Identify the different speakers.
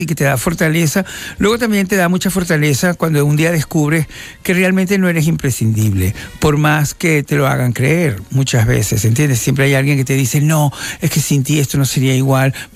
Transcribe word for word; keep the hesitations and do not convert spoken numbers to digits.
Speaker 1: y que te da fortaleza. Luego también te da mucha fortaleza cuando un día descubres que realmente no eres imprescindible, por más que te lo hagan creer muchas veces, ¿entiendes? Siempre hay alguien que te dice, no, es que sin ti esto no sería igual.